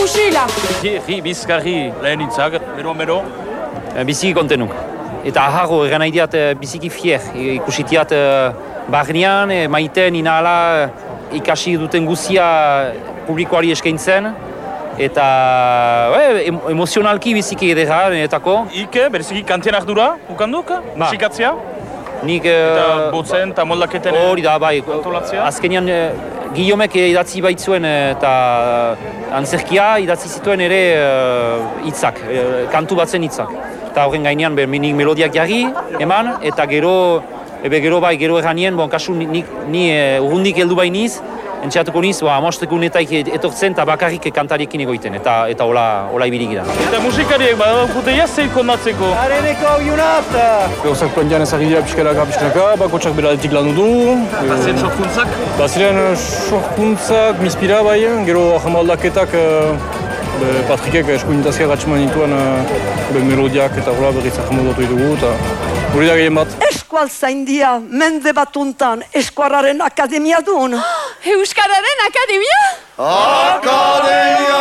fusila. Fierri, bizkarri, lehen hitzak, mero. Biziki kontenuk. Eta aharro egan nahi diat biziki fier. Ikusitiat barnean, maiten, inala, ikasi duten guzia publikoari eskaintzen. Eta emozionalki biziki edera, netako. Ike, bereziki kantian ardura, ukanduk, musikatzea? Nik... Eta botzen eta moldaketen hori da, bai. antolatzea? Azkenean Guillaumek idatzi baitzuen eta antzerkia idatzi zituen ere hitzak, kantu batzen hitzak. Eta horren gainean nik melodiak jarri eman, eta gero erranien, kasu ni urrundik heldu bainiz, entxeatuko niz, amosteko unetaik etortzen eta bakarrik kantariekin egoiten, eta hola ibilik da. Eta musikariek badakute jazzeik kondatzeko? Areneko junat! Gauzak plantean ezagidea pixkanaka, bakotxak beradetik landu du. Bazen sorkuntzak? Baziren sorkuntzak, mispira bai, gero ahamaldaketak Patrikek eskuinitazia gatxeman dituen melodiak eta hola berriz ahamaldatu dugu eta hori da gehien bat. Eskual zaindia, mende batuntan, Eskuararen Akademia duen. Euskararen Akademia? Akademia!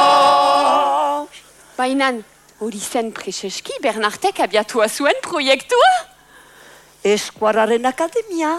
Bainan, hori zen preseski Bernartek abiatua zuen proiektua? Eskuararen Akademia,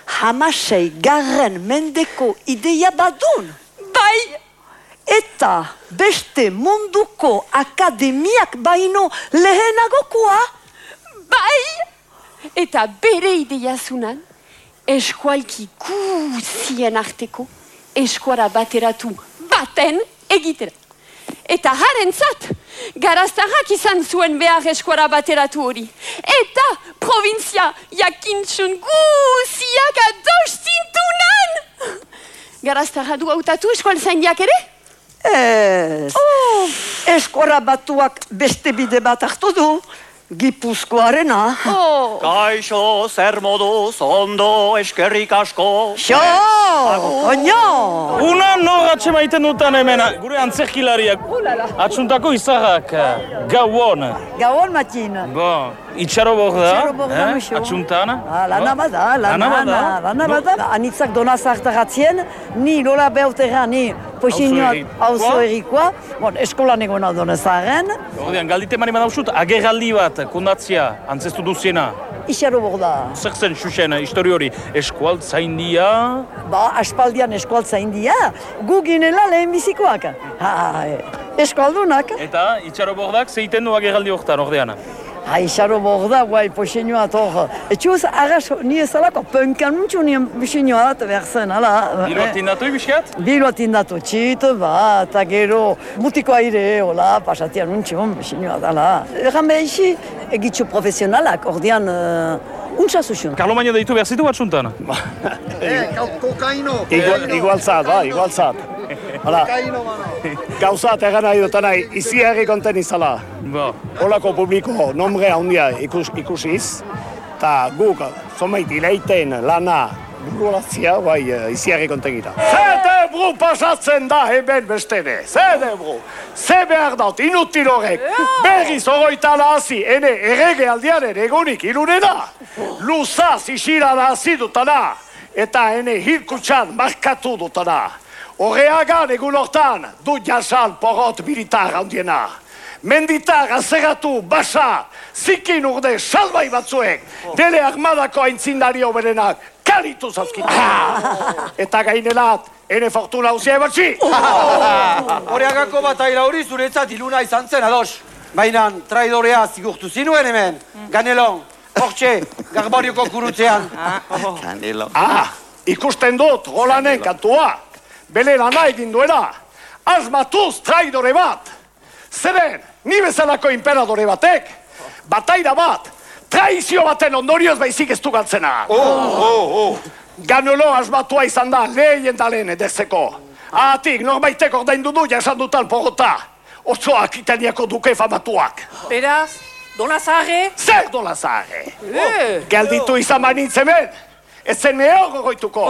16. mendeko ideia badun. Bai! Eta beste munduko akademiak baino lehenagokoa? Bai! Eta bere ideiazunan, eskualki guzien arteko, eskuara bateratu baten egitera. Eta harentzat, garaztarrak izan zuen behar eskuara bateratu hori. Eta provintzia jakintxun guziak ados zintunan! Garaztarra du hautatu eskual zaindiak ere? Ez, Eskuara batuak beste bide bat hartu du, Gipuzkoarena. Kaixo, zer moduz, ondo, eskerrik asko. Xo, oino! Una norratxe maiten dutan hemen, gure antzerkilariak. Atxuntako izarrak, gauon. Gauon matin. Bo, itxaro borda, muxo. atxuntan. Lana bada. Anitzak dona zartaratzien, ni lola behauterra, ni poxinioat auzo erikoa. Eskolan egona dona zaren. Ordean, galdite mani badausut, agerraldi bat, kondatzia, antzestu duziena. Ixaro borda. Zer zen, Xuxen, histori hori, eskualt zaindia? Aspaldian eskualt zaindia, gu ginela lehen bizikoak. Eskualdunak. Eta, itxaro bordak, zeiten du agerraldi horretan, ordean? Ixaro borda, guai, poxinioat hor. Etxuz, arras, ni ezalako, punkan muntxu nien poxinioat behar zen, ala. Biloat indatu ibiskat? Biloat indatu, txitu bat, eta gero, mutiko aire, hola, pasatian muntxu, poxinioat, ala. Erran behar isi, egitxo profesionalak, ordean, untsa zuzun. Karlo Maño deitu behar zitu bat suntan? Kokaino. Igualtzat. Hala, gauzat egan nahi dutanai, izi herri konten izala. Holako publiko nombre handia ikusiz, eta guk, zomeit ileiten lana burulatzia, guai, izi herri konten gira. Zedebru pasatzen da hemen bestene, zedebru. Ze behar daut, inutil horrek, berriz oroitan hazi, ene errege aldiaren egunik ilunena, luzaz isira hazi dutana, eta ene hilkutxan markatu dutana. Horreagan egun hortan, du jasan porrot militar handiena. Menditar azeratu, basa, zikin urde salbai batzuek, dele armadako aintzindari oberenak, kalitu zazkitu. Eta gainelat, ene fortuna hauzia ebatzi. Horreagako bataila hori zuretzat iluna izan zen, ados. Baina traidorea zigurtu zinuen hemen, Ganelon, hortxe, Garbarioko kurutzean. Ganelon. Ikusten dut, Rolanen kantua. Bele lana egin duela, asmatuz traidore bat. Zeren, ni bezalako imperadore batek, bataira bat, traizio baten ondorioz baizik ez du galtzena. Ganelo asmatua izan da, lehien da lehen edezeko. Ahatik, norbaitek ordaindu du jasan dutan porrota. Otsoak italiako duke famatuak. Beraz, Dona Zaharre? Zer Dona Zaharre? Gelditu izan banitzemen. Ez zen mehor gogoituko.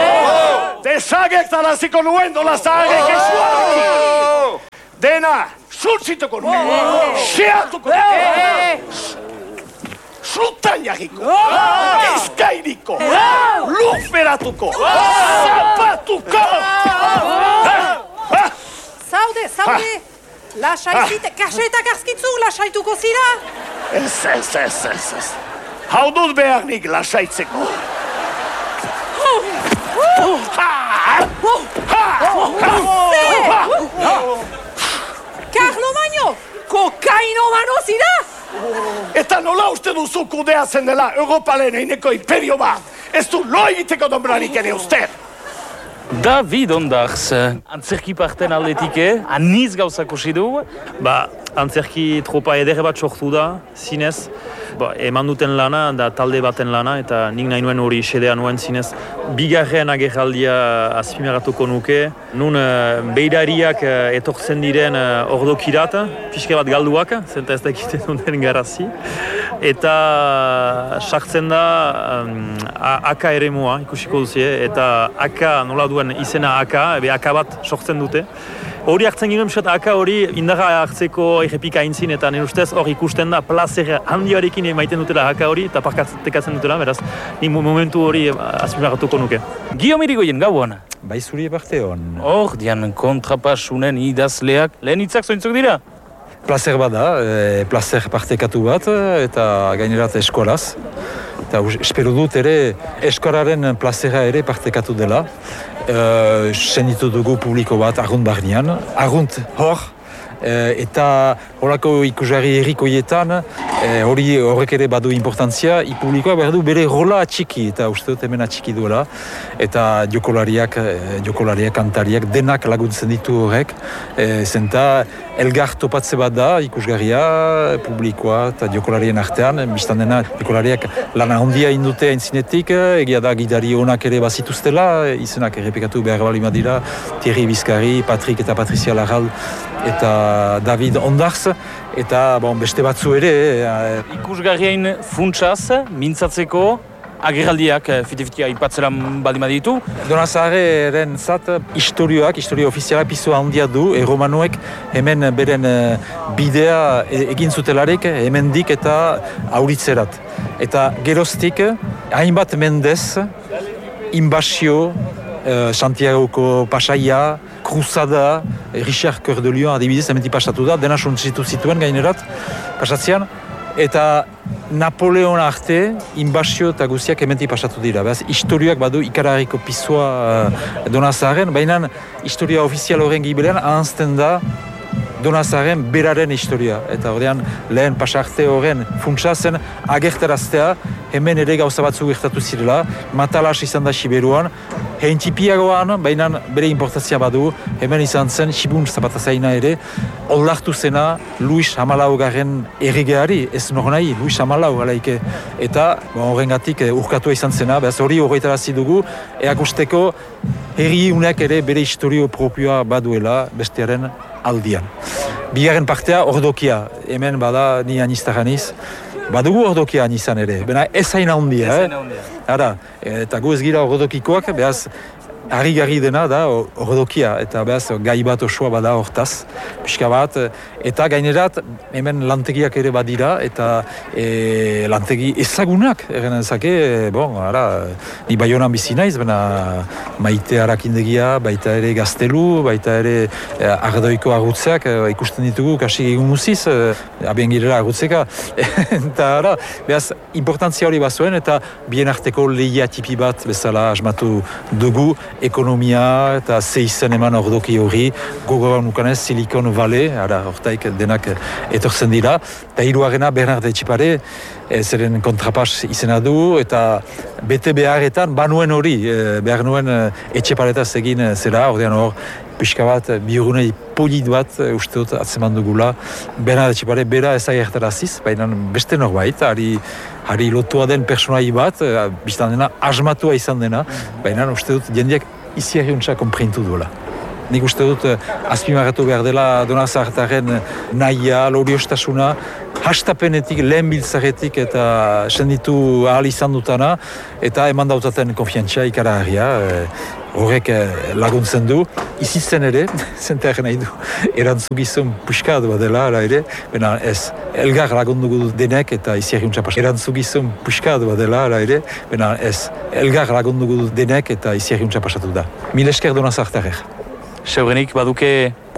Desagek taraziko nuen Dona Zaharrek esuak. Dena, surtzituko nuen. Seatuko nuen. Sutan jarriko. Ezkairiko. Lurperatuko. Zapatuko. zaude! Lasaizit, kasetak arzkitzu, lasaituko zira? Ez. Hau dut behar nik lasaitzeko. Karlo kokaino zira? Eta nola uste duzu kudeatzen dela Europalen eineko imperio bat? Ez du lo egiteko donbranik ere uste? David Ondarz, antzerki parten aldetik, aniz gauzak usi du. Antzerki tropa eder bat sortu da, zinez. Eman duten lana, da talde baten lana, eta nik nahi nuen hori sedea nuen zinez. Bigarren agerraldia azpimarratuko nuke. Nun beidariak etortzen diren ordokirat, pixka bat galduak, zenta ez da egiten duten garazi. Eta sartzen da AK ere mua, ikusiko duzie, eta AK nola duen izena AK, AK bat sortzen dute. Hori hartzen ginen, AK hori indarra hartzeko errepika aintzin, eta nire ustez hor ikusten da plazer handioarekin emaiten dutela AK hori, eta parkatekatzen dutela, beraz, ni momentu hori azpimarratuko nuke. Guillaume Irigoyen, gauan. Bai zuri parte hon. Hor, dian kontrapasunen idazleak, lehen hitzak zointzuk dira? Plazer bat da, plazer partekatu bat, eta gainerat eskolaz. Eta espero dut ere, eskolaren plazera ere partekatu dela. Senditu dugu publiko bat argunt barnean, argunt hor, eta horako ikusgarri errikoietan, horrek ere badu importantzia, publikoa behar du bere rola atxiki, eta uste dut hemen atxiki duela, eta jokolariak, kantariak, denak laguntzen ditu horrek, zenta elgar topatze bat da, ikusgarria, publikoa eta jokolarien artean, biztan dena jokolariak lana handia indute aintzinetik, egia da gidari onak ere bazituztela, izenak errepikatu behar bali madira, Thierry Bizkarri, Patrick eta Patricia Larral, eta David Ondarz, eta beste batzu ere. Ikusgarrien funtsaz, mintzatzeko, agerraldiak fite-fitea ipatzelan baldin baditu. Donazarren zat, historia ofiziala pisoa handia du, erromanoek hemen beren bidea egin zutelarik, hemendik eta auritzerat. Eta geroztik, hainbat mendez, inbasio, Santiagoko pasaia, kruzada, Richard Coeur de Lion adibidez, hementik pasatu da, dena suntzitu zituen gainerat, pasatzean, eta Napoleon arte, inbasio eta guztiak hementik pasatu dira. Beraz, historiak badu ikararriko pisua Donazarren, baina historia ofizial horren gibilean ahanzten da Donazarren beraren historia. Eta ordean lehen pasarte horren funtsazen agertaraztea, hemen ere gauza batzu gertatu zirela, matalas izan da Siberuan, heintzipiagoan, baina bere importazia badu, hemen izan zen Sibun Zapatazaina ere, oldartu zena Luis Hamalaugarren erregeari, ez nor nahi, Luis Hamalau alaike. Eta horrengatik urkatua izan zena, behaz hori horretarazi dugu, eakusteko herri unek ere bere historio propioa baduela bestearen aldian. Bigarren partea, ordokia, hemen bada ni anistaraniz, badugu ordokia anizan ere, bena ez hain handia, Ara, eta gu ez gira ordokikoak, behaz, harri-garri dena da ordokia, eta behaz, gai bat osoa bada hortaz, pixka bat, eta gainerat, hemen lantegiak ere badira, eta lantegi ezagunak, erren ezake, ni Baionan bizi naiz, bena Maite Arakindegia, baita ere Gaztelu, baita ere Ardoiko agutzeak, ikusten ditugu, kasi egun muziz, abien girela agutzeka, eta behaz, importantzia hori bazuen, eta bien arteko lehia tipi bat bezala asmatu dugu, ekonomia eta zeizen eman ordoki hori, gogoan ukanez Silicon Valley, hortaik denak etortzen dira, eta hiruarena Bernard Etxipare, zeren kontrapas izena du, eta bete beharretan, banuen hori, behar nuen Etxeparetaz egin zera, ordean hor, pixka bat, bihurunei polit bat, uste dut atzeman dugula, Bernard Etxipare bera ezagertaraziz, baina beste norbait, hari lotua den personai bat, biztan dena, asmatua izan dena, baina uste dut jendeak iziarriuntza konprintu duela. Nik uste dut azpimarratu behar dela Donazartarren nahia, loriostasuna, hastapenetik, lehen biltzaretik eta senditu ahal izan dutana, eta eman dautaten konfiantzia ikaraharria, horrek laguntzen du, izitzen ere, zentearen nahi du, erantzugizun puskat bat dela, ere, bena ez, elgar lagundugu denek eta iziarriuntza pasatu. Erantzugizun puskat bat dela, ere, bena ez, elgar lagundugu denek eta iziarriuntza pasatu da. Mil esker Donazartarrer. Seurenik baduke